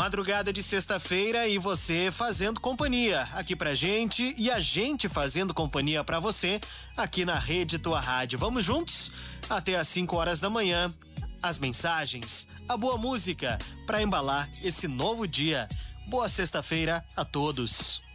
Madrugada de sexta-feira e você fazendo companhia aqui pra gente e a gente fazendo companhia pra você aqui na Rede Tua Rádio. Vamos juntos até às 5 horas da manhã. As mensagens, a boa música pra embalar esse novo dia. Boa sexta-feira a todos.